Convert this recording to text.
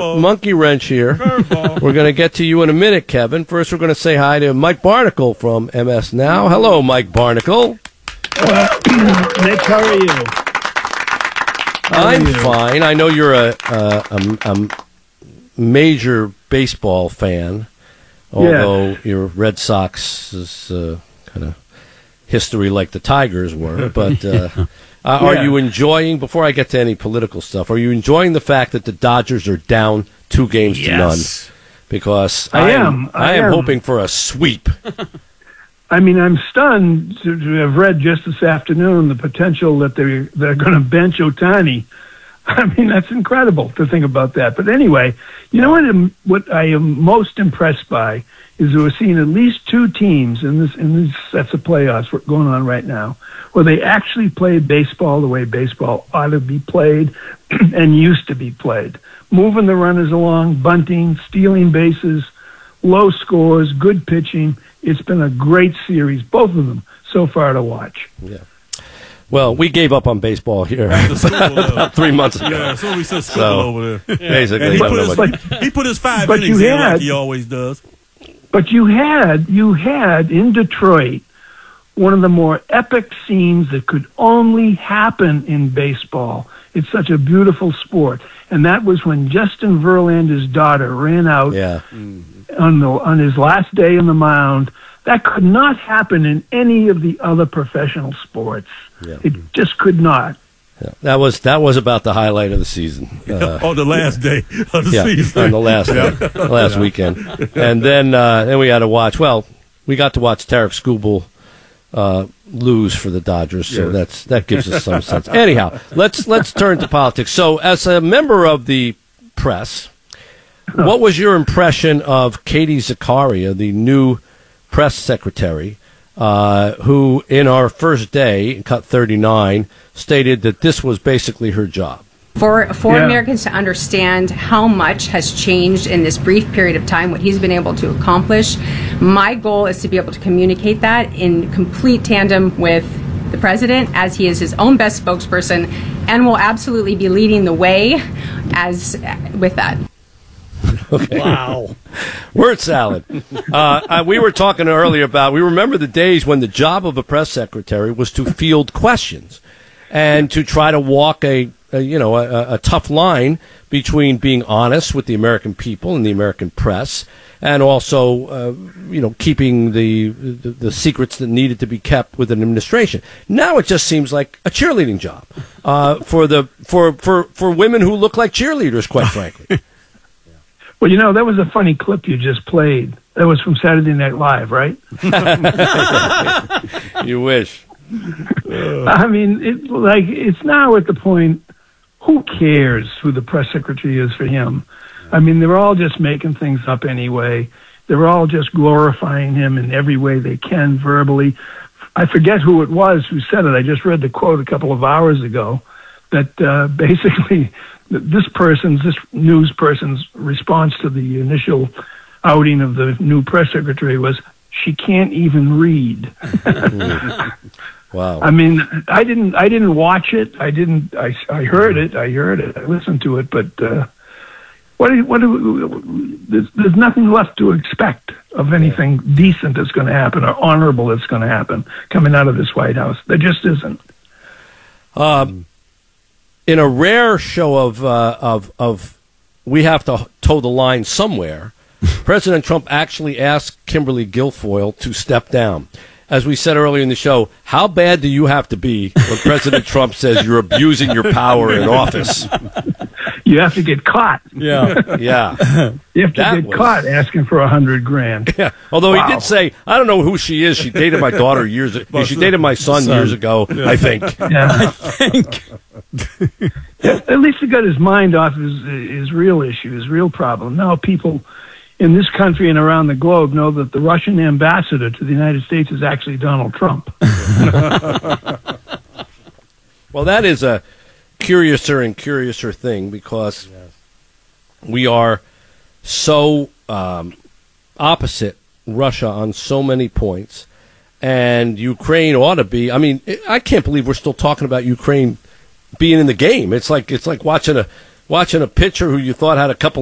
monkey wrench here. We're going to get to you in a minute, Kevin. First, we're going to say hi to Mike Barnicle from MS Now. Hello, Mike Barnicle. Nick, how are you? I'm fine. I know you're a major baseball fan, although your Red Sox is kind of history like the Tigers were. But are you enjoying, before I get to any political stuff, are you enjoying the fact that the Dodgers are down 2 games to none? Because I am hoping for a sweep. I mean, I'm stunned to have read just this afternoon the potential that they're going to bench Ohtani. I mean, that's incredible to think about that. But anyway, you know what I am most impressed by is we're seeing at least 2 teams in these sets of playoffs going on right now where they actually play baseball the way baseball ought to be played and used to be played. Moving the runners along, bunting, stealing bases, low scores, good pitching. It's been a great series, both of them, so far to watch. Yeah. Well, we gave up on baseball here about 3 months ago. Yeah, so we said Skibble over there. Basically. He put his 5 innings in like he always does. But you had in Detroit one of the more epic scenes that could only happen in baseball. It's such a beautiful sport. And that was when Justin Verlander's daughter ran out on his last day on the mound. That could not happen in any of the other professional sports. Yeah. It just could not. Yeah. That was about the highlight of the season. On the last day of the season. On the last weekend. And then we had to watch. Well, we got to watch Tarek Skubal lose for the Dodgers, so that gives us some sense. Anyhow, let's turn to politics. So, as a member of the press, what was your impression of Katie Zakaria, the new press secretary, who in our first day, Cut 39, stated that this was basically her job? For Americans to understand how much has changed in this brief period of time, what he's been able to accomplish, my goal is to be able to communicate that in complete tandem with the president, as he is his own best spokesperson, and will absolutely be leading the way with that. Okay. Wow. Word salad. We were talking earlier we remember the days when the job of a press secretary was to field questions and to try to walk a tough line between being honest with the American people and the American press, and also, keeping the secrets that needed to be kept with an administration. Now it just seems like a cheerleading job for women who look like cheerleaders, quite frankly. Well, that was a funny clip you just played. That was from Saturday Night Live, right? You wish. I mean, it's now at the point, who cares who the press secretary is for him? I mean, they're all just making things up anyway. They're all just glorifying him in every way they can verbally. I forget who it was who said it. I just read the quote a couple of hours ago that basically this news person's response to the initial outing of the new press secretary was, she can't even read. Wow. I mean, I didn't watch it. I heard it. I listened to it, but there's nothing left to expect of anything decent that's going to happen or honorable that's going to happen coming out of this White House. There just isn't. In a rare show of we have to toe the line somewhere, President Trump actually asked Kimberly Guilfoyle to step down. As we said earlier in the show, how bad do you have to be when President Trump says you're abusing your power in office? You have to get caught. Yeah. You have to get caught asking for $100,000. Yeah. Although he did say, I don't know who she is. She dated my daughter she dated my son years ago, I think. Yeah. I think. At least he got his mind off his real issue, his real problem. Now people in this country and around the globe know that the Russian ambassador to the United States is actually Donald Trump. Well, that is a curiouser and curiouser thing, because we are so opposite Russia on so many points, and Ukraine ought to be. I mean, I can't believe we're still talking about Ukraine being in the game. It's like watching a pitcher who you thought had a couple